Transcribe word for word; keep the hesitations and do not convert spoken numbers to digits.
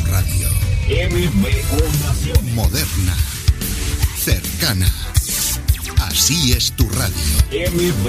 radio. M B O Naciones. Moderna. Cercana. Así es tu radio. M B